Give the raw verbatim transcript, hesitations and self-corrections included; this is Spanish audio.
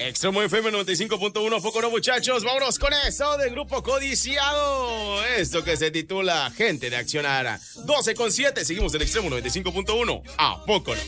Extremo F M noventa y cinco punto uno, poco no, muchachos. Vámonos con eso del grupo Codiciado. Esto que se titula Gente de Accionar. doce con siete, seguimos en Extremo noventa y cinco punto uno. ¿A poco no?